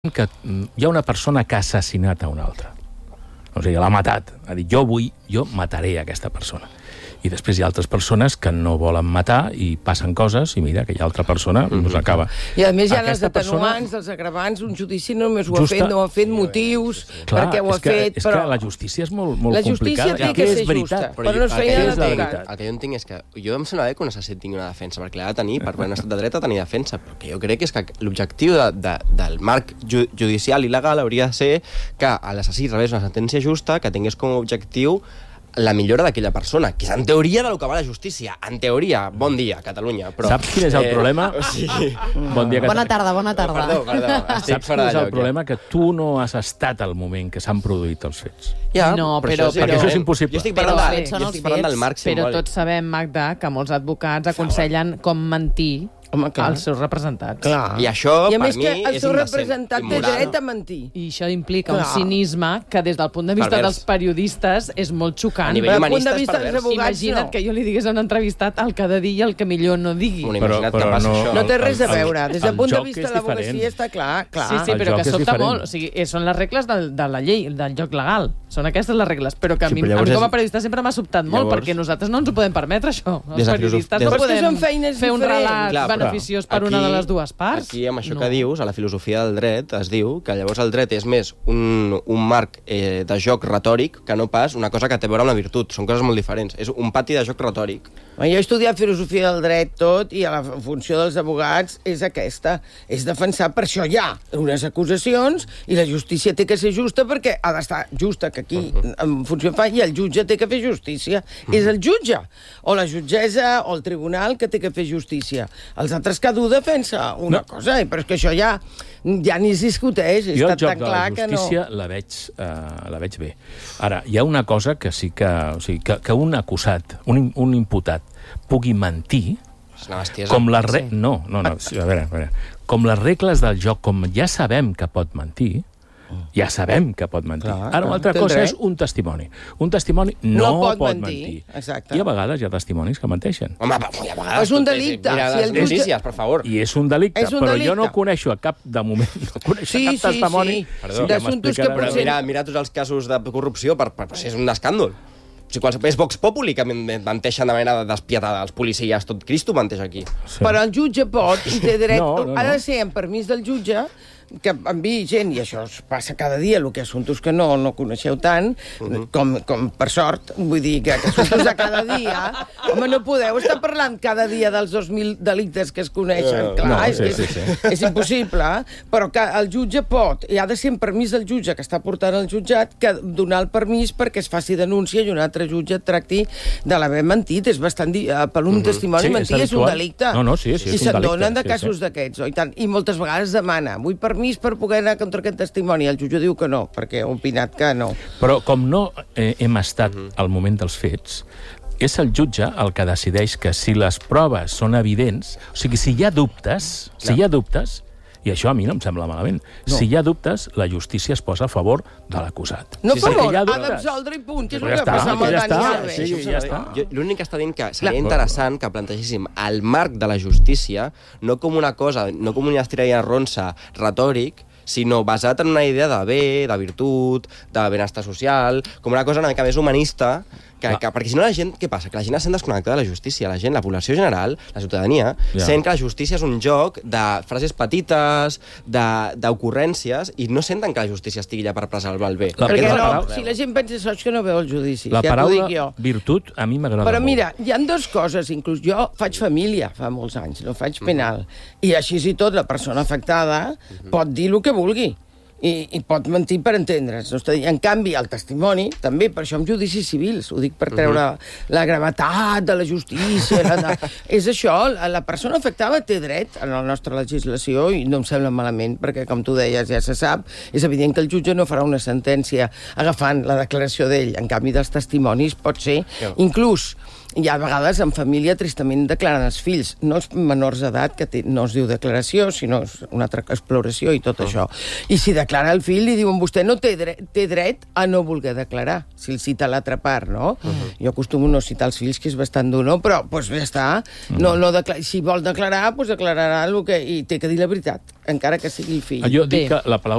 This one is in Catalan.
que hi ha una persona que ha assassinat a una altra. O sigui, l'ha matat. Ha dit, jo mataré aquesta persona. I després hi ha altres persones que no volen matar i passen coses i mira, aquella altra persona acaba. I a més hi ha les atenuants, els agravants, un judici només ho ha fet, no ho ha fet motius, perquè ho ha fet... És que la justícia és molt complicada. La justícia té que ser justa, però no és feina d'advocat. El que jo entenc és que jo em sembla bé que un assassí tingui una defensa, perquè l'ha de tenir, per un estat de dret a tenir defensa, però que jo crec que és que l'objectiu del marc judicial i legal hauria de ser que l'assassí rebés una sentència justa que tingués com a objectiu la millora d'aquella persona, que és en teoria del que va la justícia. En teoria, bon dia, Catalunya. Però, saps quin és el problema? Bon dia, Bona tarda, bona tarda. Perdó. Saps quin és el problema? Que tu no has estat al moment que s'han produït els fets. Ja, no, però això és impossible. Jo estic parlant del marc simbòlic. Però tots sabem, Magda, que molts advocats aconsellen com mentir als seus representats. Clar. I això, per mi, és per mi, que el seu representant té dret a mentir. I això implica un cinisme que, des del punt de vista dels periodistes, és molt xocant. A nivell humanista és pervers. Imagina't que jo li digués a un entrevistat el que ha de dir i el que millor no digui. Imagina't que passa això. No té res a veure. Des del punt de vista de l'advocacia està clar. Sí, però que sobta molt. O sigui, són les regles de la llei, del joc legal. Són aquestes les regles. Però que a mi com a periodista sempre m'ha sobtat molt, perquè nosaltres no ens ho podem permetre, això. Els periodistes no podem fer un relat beneficiós per una de les dues parts. Aquí, amb això que dius, a la filosofia del dret es diu que llavors el dret és més un marc de joc retòric que no pas una cosa que té a veure amb la virtut. Són coses molt diferents. És un pati de joc retòric. Jo he estudiat filosofia del dret tot i la funció dels advocats és aquesta. És defensar, per això hi ha unes acusacions i la justícia té que ser justa perquè ha d'estar justa, que aquí en funció fa, i el jutge té que fer justícia. És el jutge, o la jutgessa, o el tribunal que té que fer justícia. Els altres cada defensa una cosa, però és que això ja ni es discuteix. Jo el joc de la justícia la veig bé. Ara, hi ha una cosa que sí que... O sigui, que un acusat, un imputat, pugui mentir... És una bestiesa. No, a veure. Com les regles del joc, com ja sabem que pot mentir... Ja sabem que pot mentir. Ara, una altra cosa és un testimoni. Un testimoni no pot mentir. Exacte. I a vegades hi ha testimonis que menteixen. Home, a vegades... És un delicte. Mira les notícies, per favor. I és un delicte, però jo no coneixo cap, de moment, cap testimoni... D'assumptes que potser... Mira tots els casos de corrupció, és un escàndol. O sigui, és Vox Populi que menteixen de manera despietada. Els policies, tot Cristo menteix aquí. Però el jutge pot i té dret... Ha de ser en permís del jutge que enviï gent, i això passa cada dia, el que assumptes que no coneixeu tant, com per sort, vull dir que assumptes de cada dia, home, no podeu estar parlant cada dia dels 2.000 delictes que es coneixen, clar, és impossible, però que el jutge pot, i ha de ser en permís del jutge que està portant el jutjat, que donar el permís perquè es faci denúncia i un altre jutge et tracti de l'haver mentit. És bastant... Per un testimoni mentir és un delicte. I se'n donen de casos d'aquests, i moltes vegades demana, vull permís per poder anar contra aquest testimoni. El jutge diu que no, perquè ha opinat que no. Però com no hem estat al moment dels fets, és el jutge el que decideix que si les proves són evidents, o sigui, si hi ha dubtes, i això a mi no em sembla malament, si hi ha dubtes, la justícia es posa a favor de l'acusat. No a favor, ha d'absoldre i punt. És el que passa amb el Dani Alves. L'únic que està dient que seria interessant que plantegéssim el marc de la justícia no com una cosa, no com una estrella ronça retòric, sinó basat en una idea de bé, de virtut, de benestar social, com una cosa una mica més humanista, perquè si no la gent, què passa? Que la gent es sent desconnectada de la justícia. La gent, la població general, la ciutadania, sent que la justícia és un joc de frases petites, d'ocurrències, i no senten que la justícia estigui allà per preservar el bé. Perquè si la gent pensa això és que no veu el judici. La paraula virtut a mi m'agrada molt. Però mira, hi ha dues coses, inclús jo faig família fa molts anys, no faig penal, i així i tot la persona afectada pot dir el que vulgui. I pot mentir per entendre's. En canvi, el testimoni, també, per això en judicis civils, ho dic per treure la gravetat de la justícia. És això, la persona afectada té dret en la nostra legislació, i no em sembla malament, perquè, com tu deies, ja se sap, és evident que el jutge no farà una sentència agafant la declaració d'ell. En canvi, dels testimonis pot ser, inclús hi ha vegades en família tristament declaren els fills, no els menors d'edat, que no es diu declaració, sinó una altra exploració i tot això. I si declara el fill, li diuen vostè no té dret a no voler declarar, si el cita l'altra part, no? Jo acostumo no citar els fills, que és bastant dur, no? Però, doncs ja està. Si vol declarar, doncs declararà el que... I té que dir la veritat, encara que sigui el fill. Jo dic que la Palau